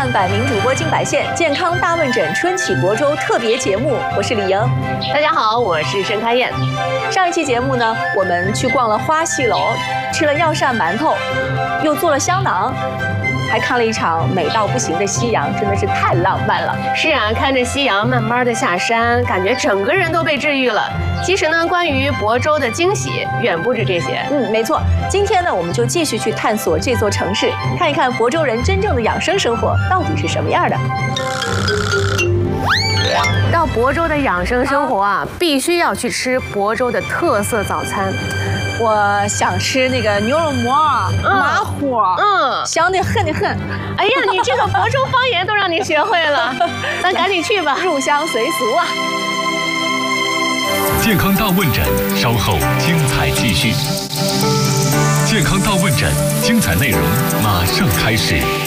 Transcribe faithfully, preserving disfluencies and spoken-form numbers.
看百名主播尽百县，健康大问诊春启亳州特别节目，我是李莹。 大家好，我是申开燕。 上一期节目呢，我们去逛了花戏楼，吃了药膳馒头，又做了香囊。 还看了一场美到不行的夕阳，真的是太浪漫了。 是啊，看着夕阳慢慢的下山，感觉整个人都被治愈了。其实呢，关于亳州的惊喜远不止这些。 嗯，没错。今天呢，我们就继续去探索这座城市，看一看亳州人真正的养生生活到底是什么样的。 到亳州的养生生活啊，必须要去吃亳州的特色早餐。 我想吃那个牛肉馍、嗯、麻糊，嗯，香的很的很。 哎呀，你这个亳州方言都让你学会了，咱赶紧去吧， 入乡随俗啊！ 健康大问诊，稍后精彩继续。健康大问诊，精彩内容马上开始。